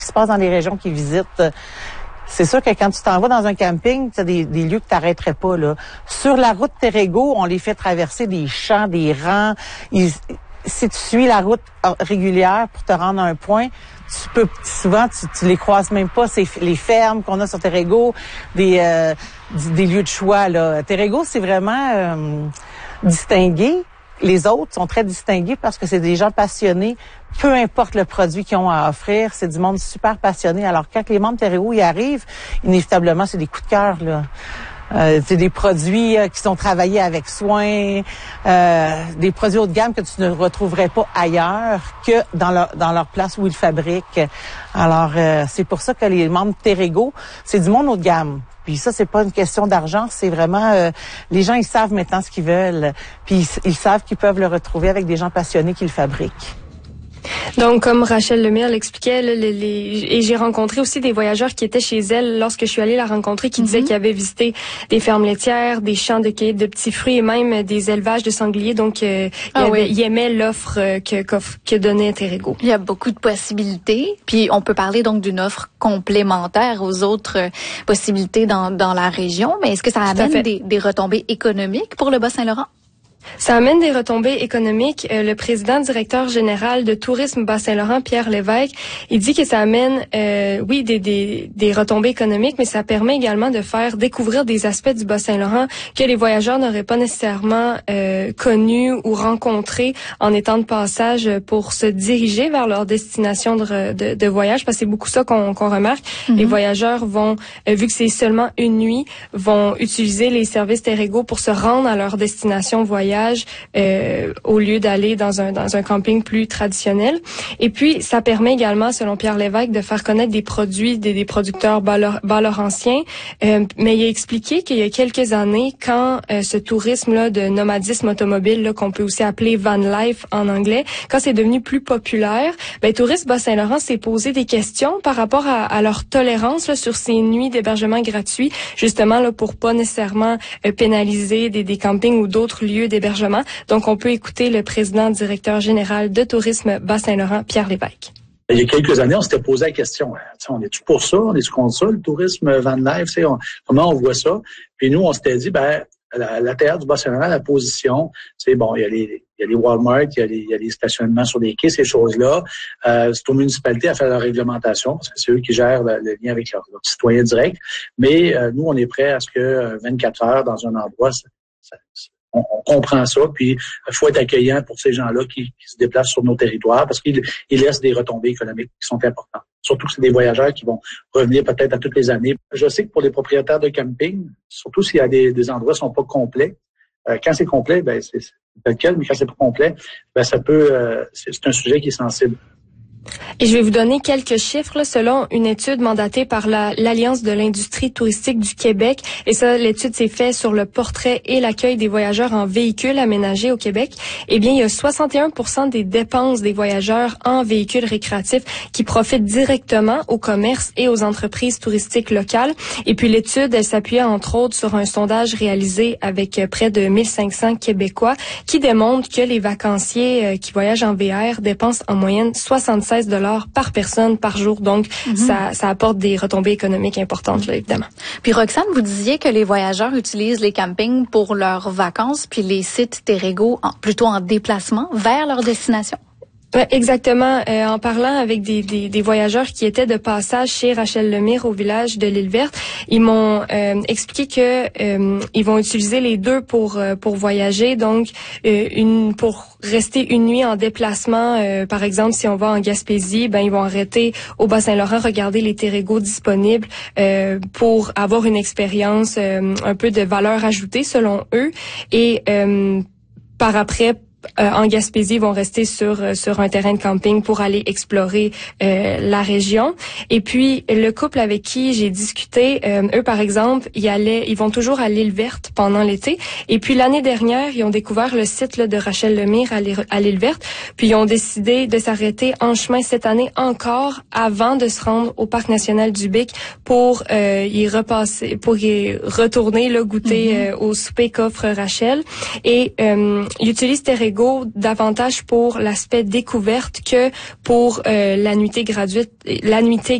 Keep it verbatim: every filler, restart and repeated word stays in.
qui se passe dans les régions qu'ils visitent. C'est sûr que quand tu t'en vas dans un camping, tu as des, des lieux que tu n'arrêterais pas, là. Sur la route Terrego, on les fait traverser des champs, des rangs. Ils, si tu suis la route régulière pour te rendre à un point, tu peux souvent tu, tu les croises même pas. C'est les fermes qu'on a sur Terrego, des euh, des lieux de choix là. Terrego, c'est vraiment euh, distingué. Les autres sont très distingués parce que c'est des gens passionnés. Peu importe le produit qu'ils ont à offrir, c'est du monde super passionné. Alors quand les membres de Terrego y arrivent, inévitablement c'est des coups de cœur là. Euh, c'est des produits euh, qui sont travaillés avec soin, euh, des produits haut de gamme que tu ne retrouverais pas ailleurs que dans leur dans leur place où ils fabriquent. Alors euh, c'est pour ça que les membres de Terrego, c'est du monde haut de gamme. Puis ça, c'est pas une question d'argent, c'est vraiment euh, les gens ils savent maintenant ce qu'ils veulent, puis ils, ils savent qu'ils peuvent le retrouver avec des gens passionnés qui le fabriquent. Donc, comme Rachel Lemire l'expliquait, là, les, les, et j'ai rencontré aussi des voyageurs qui étaient chez elle lorsque je suis allée la rencontrer, qui mm-hmm. disaient qu'ils avaient visité des fermes laitières, des champs de cueillette de petits fruits et même des élevages de sangliers. Donc, euh, ah, il, oui. il aimait l'offre euh, que, que donnait Terrego. Il y a beaucoup de possibilités. Puis, on peut parler donc d'une offre complémentaire aux autres euh, possibilités dans, dans la région. Mais est-ce que ça amène des, des retombées économiques pour le Bas-Saint-Laurent? Ça amène des retombées économiques. Euh, le président directeur général de Tourisme Bas-Saint-Laurent, Pierre Lévesque, il dit que ça amène, euh, oui, des, des, des retombées économiques, mais ça permet également de faire découvrir des aspects du Bas-Saint-Laurent que les voyageurs n'auraient pas nécessairement euh, connus ou rencontrés en étant de passage pour se diriger vers leur destination de, de, de voyage, parce que c'est beaucoup ça qu'on, qu'on remarque. Mm-hmm. Les voyageurs vont, euh, vu que c'est seulement une nuit, vont utiliser les services Terrego pour se rendre à leur destination voyage. Euh, au lieu d'aller dans un dans un camping plus traditionnel. Et puis, ça permet également, selon Pierre Lévesque, de faire connaître des produits des, des producteurs bas-laurentiens. Euh, mais il a expliqué qu'il y a quelques années, quand euh, ce tourisme-là de nomadisme automobile, là, qu'on peut aussi appeler van life en anglais, quand c'est devenu plus populaire, ben, Tourisme Bas-Saint-Laurent s'est posé des questions par rapport à, à leur tolérance là, sur ces nuits d'hébergement gratuits, justement là pour pas nécessairement euh, pénaliser des, des campings ou d'autres lieux d'hébergement. Donc, on peut écouter le président directeur général de Tourisme Bas-Saint-Laurent, Pierre Lévesque. Il y a quelques années, on s'était posé la question, on est-tu pour ça? On est-tu contre ça, le tourisme van life? On, comment on voit ça? Puis nous, on s'était dit, ben, à l'intérieur du Bas-Saint-Laurent, la position, c'est bon, il y a les, il y a les Walmart, il y a les, il y a les stationnements sur les quais, ces choses-là. Euh, c'est aux municipalités à faire la réglementation, parce que c'est eux qui gèrent le, le lien avec leurs leur citoyens directs. Mais euh, nous, on est prêts à ce que vingt-quatre heures dans un endroit, ça, ça, On, on comprend ça, puis il faut être accueillant pour ces gens-là qui, qui se déplacent sur nos territoires parce qu'ils ils laissent des retombées économiques qui sont importantes. Surtout que c'est des voyageurs qui vont revenir peut-être à toutes les années. Je sais que pour les propriétaires de camping, surtout s'il y a des, des endroits qui sont pas complets, euh, quand c'est complet, ben c'est, c'est tel quel, mais quand c'est pas complet, ben ça peut, euh, c'est, c'est un sujet qui est sensible. Et je vais vous donner quelques chiffres là, selon une étude mandatée par la, l'Alliance de l'industrie touristique du Québec. Et ça, l'étude s'est faite sur le portrait et l'accueil des voyageurs en véhicules aménagés au Québec. Eh bien, il y a soixante et un pour cent des dépenses des voyageurs en véhicules récréatifs qui profitent directement aux commerces et aux entreprises touristiques locales. Et puis, l'étude, elle s'appuyait entre autres sur un sondage réalisé avec près de mille cinq cents Québécois qui démontre que les vacanciers qui voyagent en V R dépensent en moyenne soixante-seize dollars par personne par jour. Donc, mm-hmm. ça, ça apporte des retombées économiques importantes, là, évidemment. Puis, Roxane, vous disiez que les voyageurs utilisent les campings pour leurs vacances, puis les sites Terrego en, plutôt en déplacement vers leur destination. Ouais, exactement. Euh, en parlant avec des, des, des voyageurs qui étaient de passage chez Rachel Lemire au village de l'Île Verte, ils m'ont euh, expliqué que euh, ils vont utiliser les deux pour euh, pour voyager. Donc, euh, une pour rester une nuit en déplacement. Euh, par exemple, si on va en Gaspésie, ben ils vont arrêter au Bas-Saint-Laurent, regarder les Terrego disponibles euh, pour avoir une expérience euh, un peu de valeur ajoutée selon eux. Et euh, par après. Euh, en Gaspésie, vont rester sur sur un terrain de camping pour aller explorer euh, la région. Et puis, le couple avec qui j'ai discuté, euh, eux, par exemple, ils allaient, ils vont toujours à l'île Verte pendant l'été. Et puis, l'année dernière, ils ont découvert le site là, de Rachel Lemire à l'île, à l'île Verte. Puis, ils ont décidé de s'arrêter en chemin cette année encore avant de se rendre au Parc national du Bic pour euh, y repasser, pour y retourner, là, goûter mm-hmm. euh, au souper qu'offre Rachel. Et euh, ils utilisent Terrego davantage pour l'aspect découverte que pour euh, l'annuité gratuite, l'annuité